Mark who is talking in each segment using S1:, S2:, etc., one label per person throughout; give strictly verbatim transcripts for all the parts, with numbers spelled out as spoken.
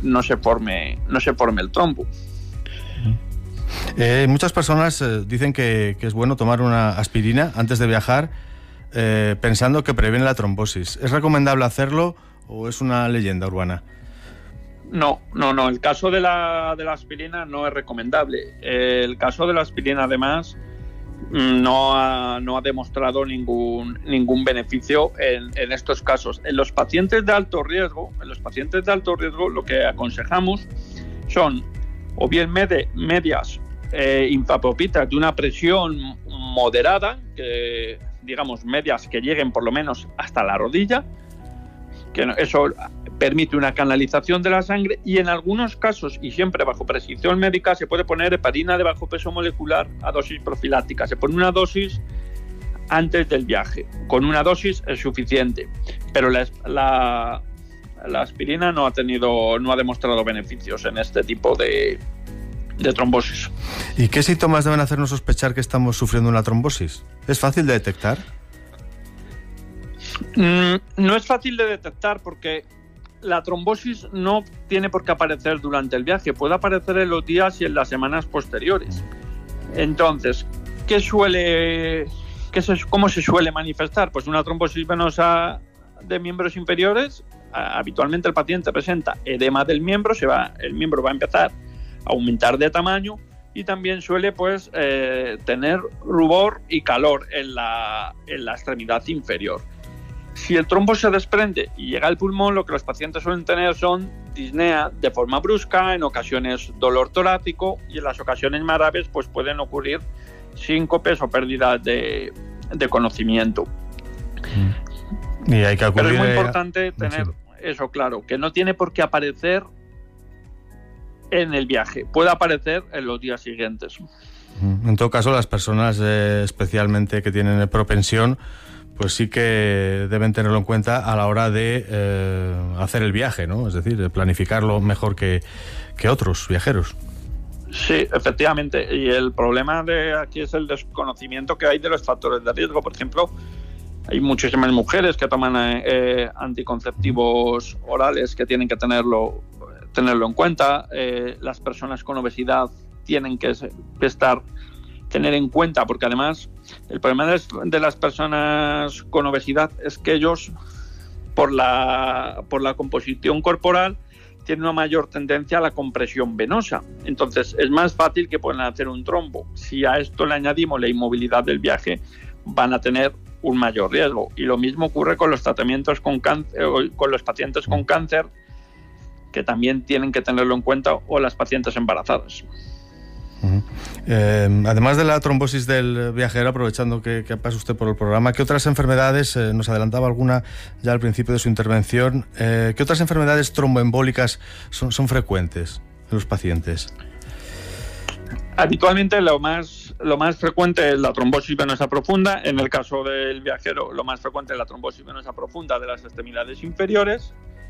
S1: no se forme, no se forme el trombo.
S2: Eh, muchas personas eh, dicen que, que es bueno tomar una aspirina antes de viajar, eh, pensando que previene la trombosis. ¿Es recomendable hacerlo o es una leyenda urbana?
S1: No, no, no. El caso de la, de la aspirina no es recomendable. El caso de la aspirina, además, no ha, no ha demostrado ningún, ningún beneficio en, en estos casos. En los pacientes de alto riesgo, en los pacientes de alto riesgo, lo que aconsejamos son o bien med- medias eh, infapopitas de una presión moderada, que digamos medias que lleguen por lo menos hasta la rodilla, que eso permite una canalización de la sangre, y en algunos casos, y siempre bajo prescripción médica, se puede poner heparina de bajo peso molecular a dosis profiláctica. Se pone una dosis antes del viaje. Con una dosis es suficiente, pero la, la, la aspirina no ha tenido, no ha demostrado beneficios en este tipo de, de trombosis.
S2: ¿Y qué síntomas deben hacernos sospechar que estamos sufriendo una trombosis? ¿Es fácil de detectar?
S1: Mm, no es fácil de detectar porque la trombosis no tiene por qué aparecer durante el viaje, puede aparecer en los días y en las semanas posteriores. Entonces, ¿qué suele, qué se, ¿cómo se suele manifestar? Pues una trombosis venosa de miembros inferiores, habitualmente el paciente presenta edema del miembro, se va, el miembro va a empezar a aumentar de tamaño y también suele pues eh, tener rubor y calor en la, en la extremidad inferior. Si el trombo se desprende y llega al pulmón, lo que los pacientes suelen tener son disnea de forma brusca, en ocasiones dolor torácico, y en las ocasiones más graves pues pueden ocurrir síncopes o pérdidas de, de conocimiento.
S2: Y hay que acudir.
S1: Pero es muy importante tener sí. eso claro, que no tiene por qué aparecer en el viaje, puede aparecer en los días siguientes.
S2: En todo caso, las personas eh, especialmente que tienen propensión, pues sí que deben tenerlo en cuenta a la hora de eh, hacer el viaje, ¿no? Es decir, planificarlo mejor que, que otros viajeros.
S1: Sí, efectivamente. Y el problema de aquí es el desconocimiento que hay de los factores de riesgo. Por ejemplo, hay muchísimas mujeres que toman eh, anticonceptivos orales que tienen que tenerlo, tenerlo en cuenta. Eh, las personas con obesidad tienen que, que estar... tener en cuenta, porque además el problema de, de las personas con obesidad es que ellos, por la, por la composición corporal, tienen una mayor tendencia a la compresión venosa. Entonces es más fácil que puedan hacer un trombo. Si a esto le añadimos la inmovilidad del viaje, van a tener un mayor riesgo. Y lo mismo ocurre con los tratamientos con cáncer, con los pacientes con cáncer, que también tienen que tenerlo en cuenta, o las pacientes embarazadas.
S2: Uh-huh. Eh, además de la trombosis del viajero, aprovechando que, que pasa usted por el programa, ¿qué otras enfermedades, eh, nos adelantaba alguna ya al principio de su intervención, eh, qué otras enfermedades tromboembólicas son, son frecuentes en los pacientes?
S1: Habitualmente lo más, lo más frecuente es la trombosis venosa profunda. En el caso del viajero, lo más frecuente es la trombosis venosa profunda de las extremidades inferiores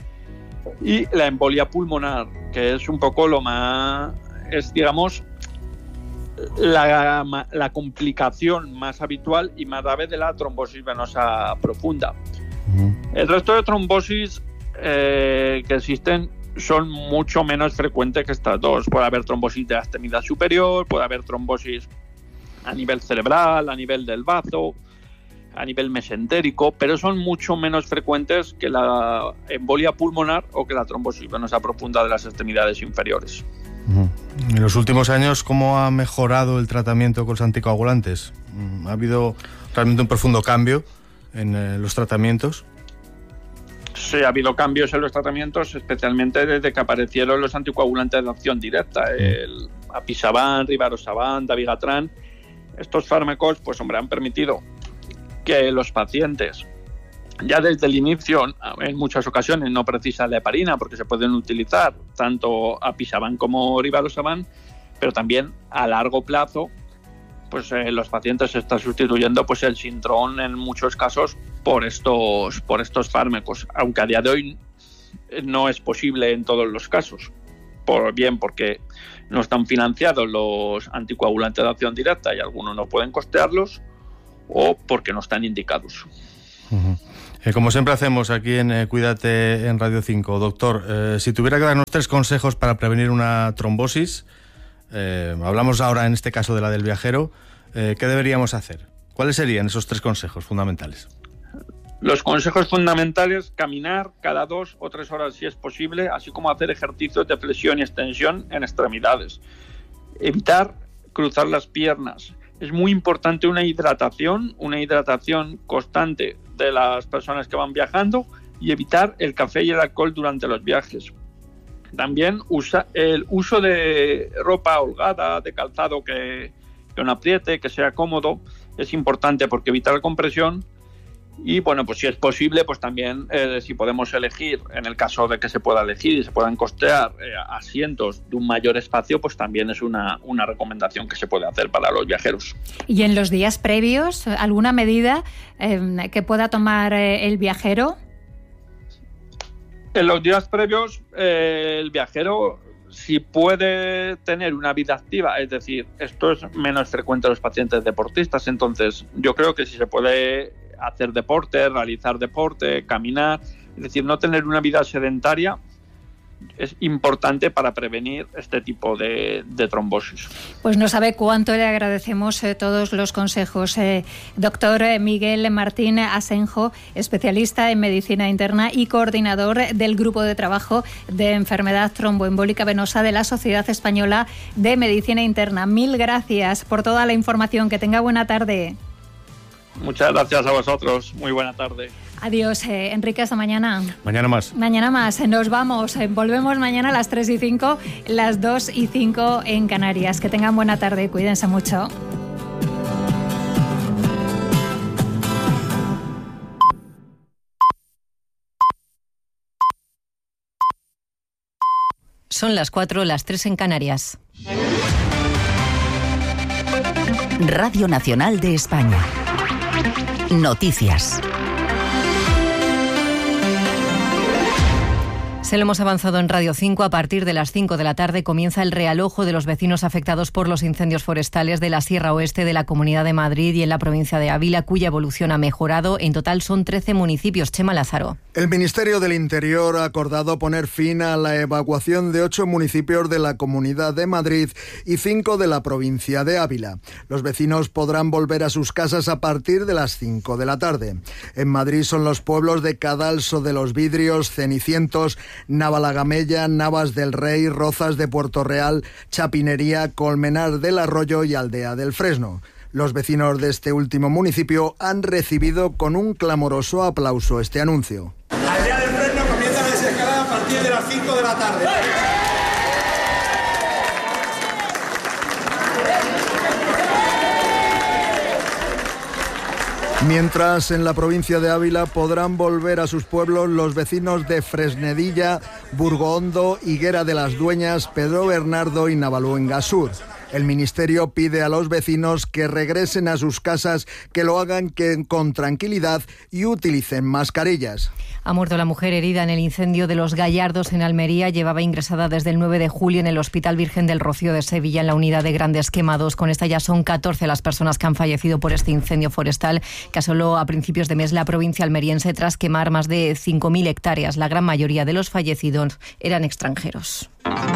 S1: y la embolia pulmonar, que es un poco lo más, es digamos La, la complicación más habitual y más grave de la trombosis venosa profunda. Uh-huh. El resto de trombosis eh, que existen son mucho menos frecuentes que estas dos. Puede haber trombosis de la extremidad superior, puede haber trombosis a nivel cerebral, a nivel del bazo, a nivel mesentérico, pero son mucho menos frecuentes que la embolia pulmonar o que la trombosis venosa profunda de las extremidades inferiores.
S2: En los últimos años, ¿cómo ha mejorado el tratamiento con los anticoagulantes? ¿Ha habido realmente un profundo cambio en eh, los tratamientos?
S1: Sí, ha habido cambios en los tratamientos, especialmente desde que aparecieron los anticoagulantes de acción directa, el apisaban, rivaroxaban, dabigatran. Estos fármacos, pues hombre, han permitido que los pacientes, ya desde el inicio, en muchas ocasiones no precisa la heparina porque se pueden utilizar tanto apisaban como rivaroxaban, pero también a largo plazo, pues eh, los pacientes se están sustituyendo pues el Sintrom en muchos casos por estos por estos fármacos, aunque a día de hoy no es posible en todos los casos, por bien porque no están financiados los anticoagulantes de acción directa y algunos no pueden costearlos, o porque no están indicados.
S2: Uh-huh. Eh, como siempre hacemos aquí en eh, Cuídate en Radio cinco, doctor, eh, si tuviera que darnos tres consejos para prevenir una trombosis, eh, hablamos ahora en este caso de la del viajero, eh, ¿qué deberíamos hacer? ¿Cuáles serían esos tres consejos fundamentales?
S1: Los consejos fundamentales: caminar cada dos o tres horas si es posible, así como hacer ejercicios de flexión y extensión en extremidades. Evitar cruzar las piernas. Es muy importante una hidratación, una hidratación constante de las personas que van viajando, y evitar el café y el alcohol durante los viajes. También usa el uso de ropa holgada, de calzado que, que no apriete, que sea cómodo, es importante porque evita la compresión. Y bueno, pues si es posible, pues también eh, si podemos elegir, en el caso de que se pueda elegir y se puedan costear eh, asientos de un mayor espacio, pues también es una, una recomendación que se puede hacer para los viajeros.
S3: ¿Y en los días previos, alguna medida eh, que pueda tomar eh, el viajero?
S1: En los días previos, eh, el viajero, si puede tener una vida activa, es decir, esto es menos frecuente en los pacientes deportistas, entonces yo creo que si se puede hacer deporte, realizar deporte, caminar, es decir, no tener una vida sedentaria, es importante para prevenir este tipo de, de trombosis.
S3: Pues no sabe cuánto le agradecemos eh, todos los consejos. Eh, doctor Miguel Martín Asenjo, especialista en medicina interna y coordinador del Grupo de Trabajo de Enfermedad Tromboembólica Venosa de la Sociedad Española de Medicina Interna. Mil gracias por toda la información. Que tenga buena tarde.
S1: Muchas gracias a vosotros. Muy buena tarde.
S3: Adiós, eh, Enrique, hasta mañana.
S2: Mañana más.
S3: Mañana más. Nos vamos. Eh, volvemos mañana a las tres y cinco, las dos y cinco en Canarias. Que tengan buena tarde. Cuídense mucho.
S4: Son las cuatro, las tres en Canarias. Radio Nacional de España. Noticias. Se lo hemos avanzado en Radio cinco. A partir de las cinco de la tarde comienza el realojo de los vecinos afectados por los incendios forestales de la Sierra Oeste de la Comunidad de Madrid y en la provincia de Ávila, cuya evolución ha mejorado. En total son trece municipios. Chema Lázaro.
S5: El Ministerio del Interior ha acordado poner fin a la evacuación de ocho municipios de la Comunidad de Madrid y cinco de la provincia de Ávila. Los vecinos podrán volver a sus casas a partir de las cinco de la tarde. En Madrid son los pueblos de Cadalso de los Vidrios, Cenicientos, Navalagamella, Navas del Rey, Rozas de Puerto Real, Chapinería, Colmenar del Arroyo y Aldea del Fresno. Los vecinos de este último municipio han recibido con un clamoroso aplauso este anuncio.
S6: Aldea del Fresno comienza la desescalada a partir de las cinco de la tarde.
S5: Mientras en la provincia de Ávila podrán volver a sus pueblos los vecinos de Fresnedilla, Burgohondo, Higuera de las Dueñas, Pedro Bernardo y Navaluenga Sur. El Ministerio pide a los vecinos que regresen a sus casas, que lo hagan que, con tranquilidad y utilicen mascarillas.
S4: Ha muerto la mujer herida en el incendio de Los Gallardos en Almería. Llevaba ingresada desde el nueve de julio en el Hospital Virgen del Rocío de Sevilla, en la unidad de grandes quemados. Con esta ya son catorce las personas que han fallecido por este incendio forestal que asoló a principios de mes la provincia almeriense tras quemar más de cinco mil hectáreas. La gran mayoría de los fallecidos eran extranjeros.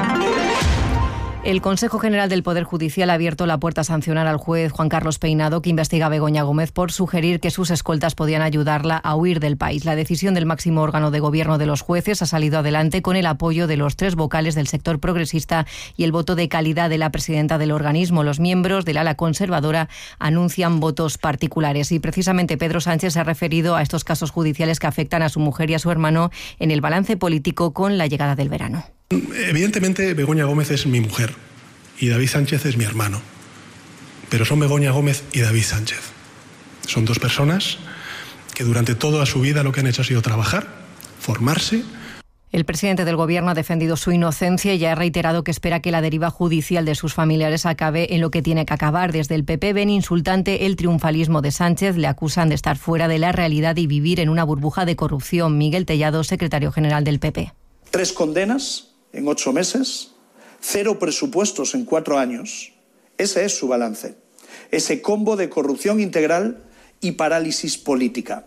S4: El Consejo General del Poder Judicial ha abierto la puerta a sancionar al juez Juan Carlos Peinado, que investiga a Begoña Gómez por sugerir que sus escoltas podían ayudarla a huir del país. La decisión del máximo órgano de gobierno de los jueces ha salido adelante con el apoyo de los tres vocales del sector progresista y el voto de calidad de la presidenta del organismo. Los miembros del ala conservadora anuncian votos particulares. Y precisamente Pedro Sánchez se ha referido a estos casos judiciales que afectan a su mujer y a su hermano en el balance político con la llegada del verano.
S7: Evidentemente, Begoña Gómez es mi mujer y David Sánchez es mi hermano. Pero son Begoña Gómez y David Sánchez. Son dos personas que durante toda su vida lo que han hecho ha sido trabajar, formarse.
S4: El presidente del Gobierno ha defendido su inocencia y ha reiterado que espera que la deriva judicial de sus familiares acabe en lo que tiene que acabar. Desde el P P ven insultante el triunfalismo de Sánchez. Le acusan de estar fuera de la realidad y vivir en una burbuja de corrupción. Miguel Tellado, secretario general del P P.
S8: Tres condenas en ocho meses, cero presupuestos en cuatro años. Ese es su balance. Ese combo de corrupción integral y parálisis política.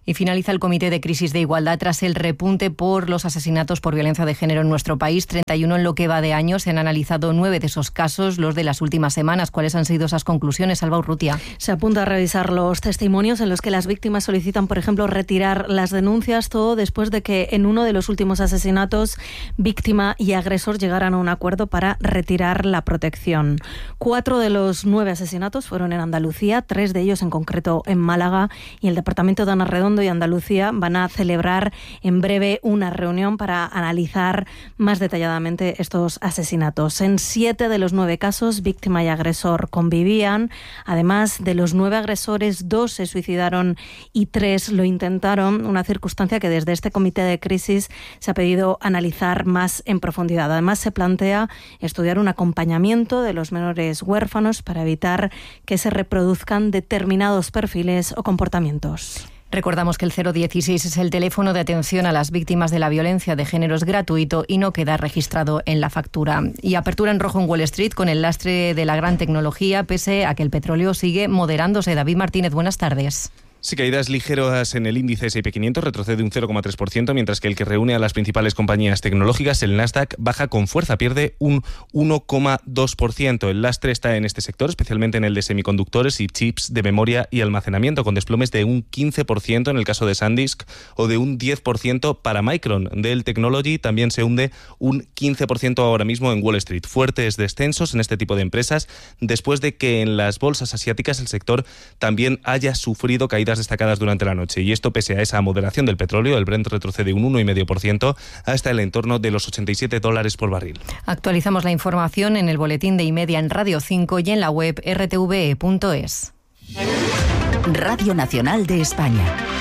S4: Y finaliza el Comité de Crisis de Igualdad tras el repunte por los asesinatos por violencia de género en nuestro país. treinta y uno en lo que va de año. Se han analizado nueve de esos casos, los de las últimas semanas. ¿Cuáles han sido esas conclusiones, Alba Urrutia?
S9: Se apunta a revisar los testimonios en los que las víctimas solicitan, por ejemplo, retirar las denuncias, todo después de que en uno de los últimos asesinatos víctima y agresor llegaran a un acuerdo para retirar la protección. Cuatro de los nueve asesinatos fueron en Andalucía, tres de ellos en concreto en Málaga, y el departamento de Ana Redondo y Andalucía van a celebrar en breve una reunión para analizar más detalladamente estos asesinatos. En siete de los nueve casos, víctima y agresor convivían. Además de los nueve agresores, dos se suicidaron y tres lo intentaron, una circunstancia que desde este comité de crisis se ha pedido analizar más en profundidad. Además, se plantea estudiar un acompañamiento de los menores huérfanos para evitar que se reproduzcan determinados perfiles o comportamientos.
S4: Recordamos que el cero dieciséis es el teléfono de atención a las víctimas de la violencia de género, es gratuito y no queda registrado en la factura. Y apertura en rojo en Wall Street con el lastre de la gran tecnología, pese a que el petróleo sigue moderándose. David Martínez, buenas tardes.
S10: Sí, caídas ligeras en el índice ese y pe quinientos, retrocede un cero coma tres por ciento, mientras que el que reúne a las principales compañías tecnológicas, el Nasdaq, baja con fuerza, pierde un uno coma dos por ciento. El lastre está en este sector, especialmente en el de semiconductores y chips de memoria y almacenamiento, con desplomes de un quince por ciento en el caso de SanDisk o de un diez por ciento para Micron. Dell Technology también se hunde un quince por ciento ahora mismo en Wall Street. Fuertes descensos en este tipo de empresas, después de que en las bolsas asiáticas el sector también haya sufrido caídas destacadas durante la noche, y esto pese a esa moderación del petróleo. El Brent retrocede un uno coma cinco por ciento hasta el entorno de los ochenta y siete dólares por barril.
S4: Actualizamos la información en el boletín de Imedia en Radio cinco y en la web erre te ve e punto es.
S11: Radio Nacional de España.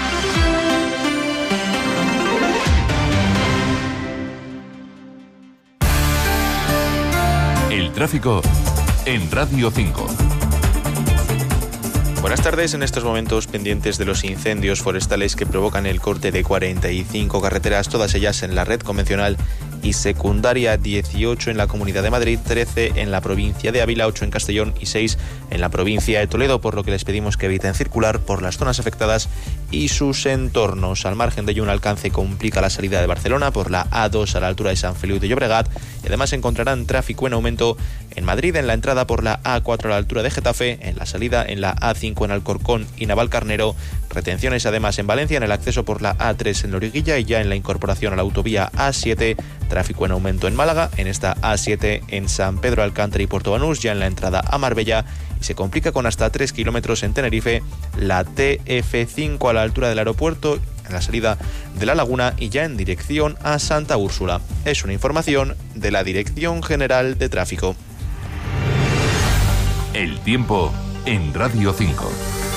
S12: El tráfico en Radio cinco.
S13: Buenas tardes. En estos momentos pendientes de los incendios forestales que provocan el corte de cuarenta y cinco carreteras, todas ellas en la red convencional y secundaria, dieciocho en la Comunidad de Madrid, trece en la provincia de Ávila, ocho en Castellón y seis en la provincia de Toledo, por lo que les pedimos que eviten circular por las zonas afectadas y sus entornos. Al margen de ello, un alcance complica la salida de Barcelona por la A dos a la altura de San Feliu de Llobregat, y además encontrarán tráfico en aumento en Madrid, en la entrada por la A cuatro a la altura de Getafe, en la salida en la A cinco en Alcorcón y Navalcarnero, retenciones además en Valencia en el acceso por la A tres en Loriguilla, y ya en la incorporación a la autovía A siete, tráfico en aumento en Málaga, en esta A siete en San Pedro Alcántara y Puerto Banús, ya en la entrada a Marbella, y se complica con hasta tres kilómetros en Tenerife, la T F cinco a la altura del aeropuerto, en la salida de La Laguna y ya en dirección a Santa Úrsula. Es una información de la Dirección General de Tráfico.
S12: El tiempo en Radio cinco.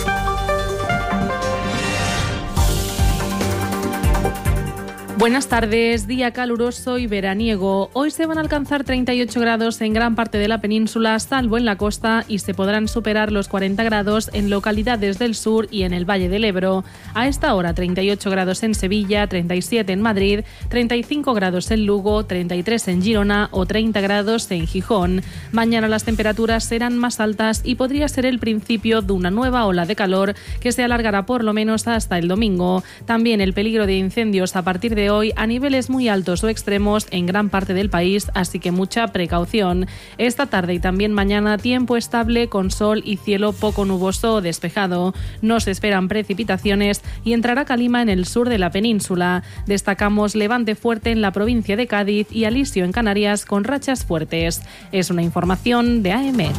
S14: Buenas tardes, día caluroso y veraniego. Hoy se van a alcanzar treinta y ocho grados en gran parte de la península, salvo en la costa, y se podrán superar los cuarenta grados en localidades del sur y en el Valle del Ebro. A esta hora, treinta y ocho grados en Sevilla, treinta y siete en Madrid, treinta y cinco grados en Lugo, treinta y tres en Girona o treinta grados en Gijón. Mañana las temperaturas serán más altas y podría ser el principio de una nueva ola de calor que se alargará por lo menos hasta el domingo. También el peligro de incendios a partir de hoy a niveles muy altos o extremos en gran parte del país, así que mucha precaución. Esta tarde y también mañana tiempo estable con sol y cielo poco nuboso o despejado. No se esperan precipitaciones y entrará calima en el sur de la península. Destacamos levante fuerte en la provincia de Cádiz y alisio en Canarias con rachas fuertes. Es una información de A M.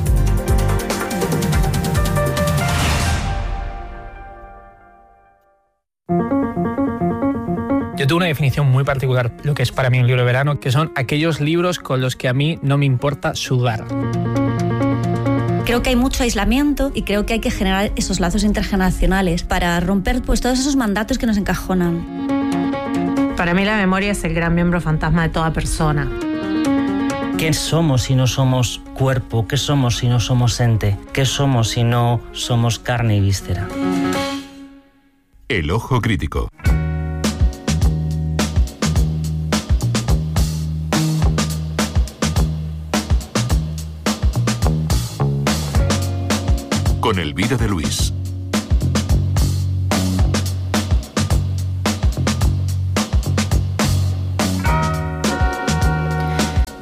S15: Yo tengo una definición muy particular, lo que es para mí un libro de verano, que son aquellos libros con los que a mí no me importa sudar.
S16: Creo que hay mucho aislamiento y creo que hay que generar esos lazos intergeneracionales para romper pues, todos esos mandatos que nos encajonan.
S17: Para mí la memoria es el gran miembro fantasma de toda persona.
S18: ¿Qué somos si no somos cuerpo? ¿Qué somos si no somos ente? ¿Qué somos si no somos carne y víscera?
S12: El ojo crítico. Con Elvira de Luis.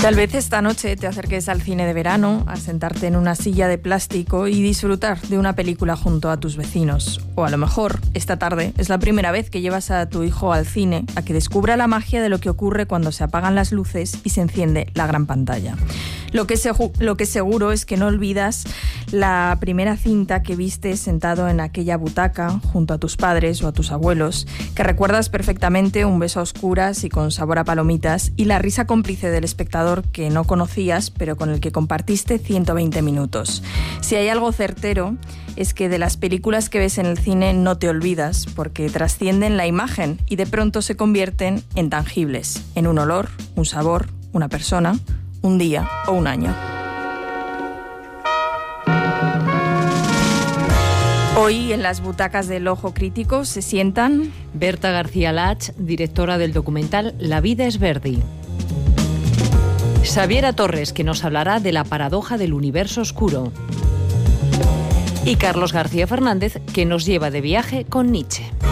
S19: Tal vez esta noche te acerques al cine de verano, a sentarte en una silla de plástico y disfrutar de una película junto a tus vecinos. O a lo mejor, esta tarde, es la primera vez que llevas a tu hijo al cine a que descubra la magia de lo que ocurre cuando se apagan las luces y se enciende la gran pantalla. Lo que, se, lo que seguro es que no olvidas la primera cinta que viste sentado en aquella butaca junto a tus padres o a tus abuelos, que recuerdas perfectamente un beso a oscuras y con sabor a palomitas y la risa cómplice del espectador que no conocías, pero con el que compartiste ciento veinte minutos. Si hay algo certero, es que de las películas que ves en el cine no te olvidas, porque trascienden la imagen y de pronto se convierten en tangibles, en un olor, un sabor, una persona, un día o un año. Hoy en las butacas del Ojo Crítico se sientan
S20: Berta García Lach, directora del documental La vida es Verdi. Xaviera Torres, que nos hablará de la paradoja del universo oscuro. Y Carlos García Fernández, que nos lleva de viaje con Nietzsche.